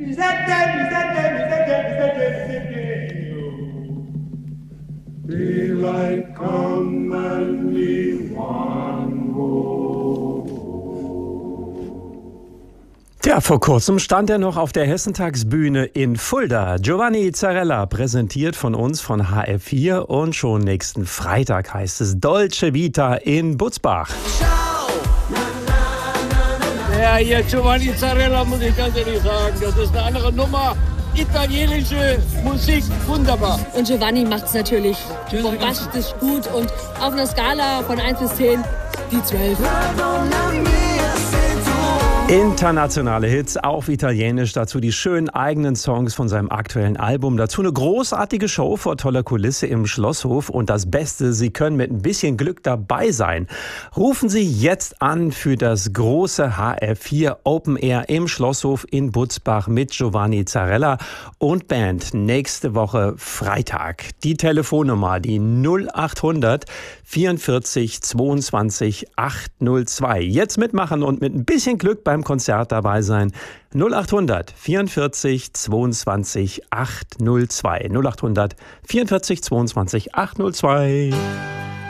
Daylight come and me one go. Tja, vor kurzem stand er noch auf der Hessentagsbühne in Fulda. Giovanni Zarella, präsentiert von uns von HR4, und schon nächsten Freitag heißt es Dolce Vita in Butzbach. Ja, hier Giovanni Zarella, muss ich ganz ehrlich sagen, das ist eine andere Nummer. Italienische Musik, wunderbar. Und Giovanni macht es natürlich bombastisch gut und auf einer Skala von 1 bis 10 die 12. Internationale Hits auf Italienisch, dazu die schönen eigenen Songs von seinem aktuellen Album, dazu eine großartige Show vor toller Kulisse im Schlosshof und das Beste, Sie können mit ein bisschen Glück dabei sein. Rufen Sie jetzt an für das große HR4 Open Air im Schlosshof in Butzbach mit Giovanni Zarella und Band nächste Woche Freitag. Die Telefonnummer, die 0800 44 22 802. Jetzt mitmachen und mit ein bisschen Glück beim Konzert dabei sein. 0800 44 22 802. 0800 44 22 802.